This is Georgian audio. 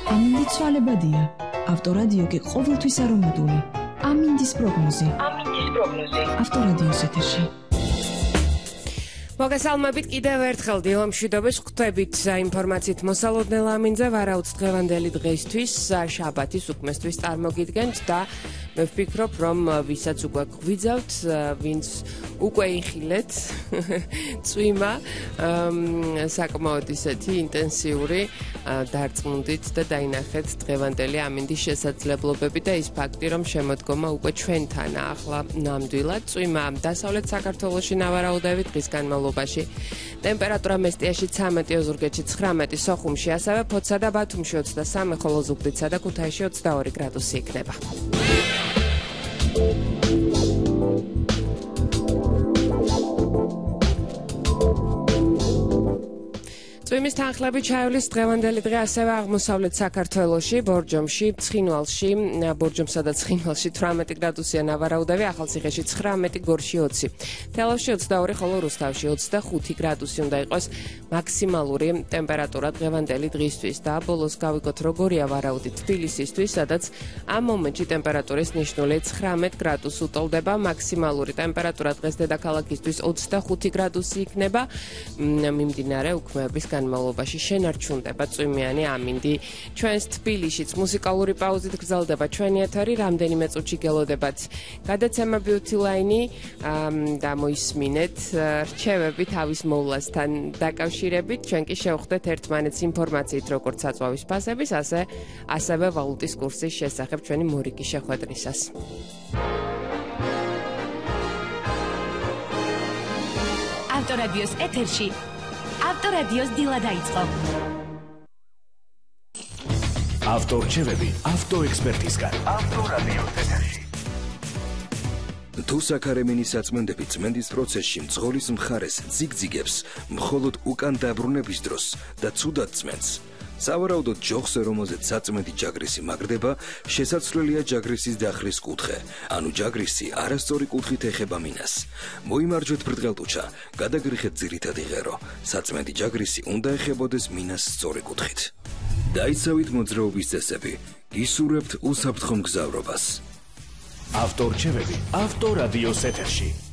ამინდი ცვალებადია. ავტორადიო კი ყოველთვის არომატული. ამინდის პროგნოზი. ავტორადიოს ეთერში. მოგესალმებით კიდევ ერთხელ დილამშვიდობის ხვდებით ინფორმაციით მოსალოდნელ ამინძე ვარაუდს დღევანდელი დღეისთვის შაბათის უქმესთვის წარმოგიდგენთ და მე ვფიქრობ რომ ვისაც უკვე გვიძავთ ვინც უკვე იხილეთ წვიმა საკმაოდ ისეთი ინტენსიური დარწმუნდით და დაინახეთ დღევანდელი ამინდის შესაძლებლობები და ის ფაქტი რომ შემოდგომა უკვე ჩვენთანა ახლა ნამდვილად წვიმა დასავლეთ საქართველოში ნავარაუდებით დღის განმავლობაში ტემპერატურა მესტიაში 13 ოზურგეთში 19 სოხუმში ასევე ფოთსა და ბათუმში 23 ხოლო ზუგდიდსა და ქუთაისში 22 გრადუსი იქნება წვიმის თანხლები ჩაივლის დღევანდელი დღე ასევე აღმოსავლეთ საქართველოში, ბორჯომში, ცხინვალში, ბორჯომსა და ცხინვალში 18 გრადუსია ნავარაუდები, ახალციხეში 19, გორში 20, თელავში 22, ხოლო რუსთავში 25 გრადუსი უნდა იყოს მაქსიმალური ტემპერატურა დღევანდელი დღისთვის და ბოლოს გავიგოთ როგორია ვარაუდი თბილისისთვის, სადაც ამ მომენტში ტემპერატურის ნიშნული 19 გრადუსს უტოლდება, მაქსიმალური ტემპერატურა დღეს დედაქალაქისთვის 25 გრადუსი იქნება, მიმდინარე უქმეების განმავლობაში შენარჩუნდება წვიმიანი ამინდი. ჩვენს თბილისშიც მუსიკალური პაუზით გრძელდება ჩვენი ეთერი, რამდენიმე წუთში გელოდებათ გადაცემა Beauty Line და მოისმინეთ რჩევები თავის მოვლასთან დაკავშირებით. ჩვენ კი შევხვდეთ ერთმანეთს ინფორმაციით როგორც საწვავის ფასების, ასევე ვალუტის კურსის შესახებ ჩვენი მორიგი შეხვედრისას. ავტორადიოს ეთერში ავტორადიოს დილა დაიწყო. ავტორჩევები ავტოექსპერტისგან. ავტორადიოს ეთერში. თუ საქარემინი საწმენდები წმენდის პროცესში მძღოლის მხარეს ძიგძიგებს მხოლოდ უკან დაბრუნების დროს და ცუდად წმენს, სავარაუდოდ ჯოხზე რომელზეც საწმენდი ჯაგრისი მაგრდება, შესაძლებელია ჯაგრისის დახრის კუთხე, ანუ ჯაგრისი არასწორი კუთხით ეხება მინას. მოიმარჯვეთ ბრტყელტუჩა, გადაგრიხეთ ძირითადი ღერო, საწმენდი ჯაგრისი უნდა ეხებოდეს მინას სწორი კუთხით. დაიცავით მოძრაობის წესები, გისურვებთ უსაფრთხო მგზავრობას. ავტორჩევები ავტორადიოს ეთერში.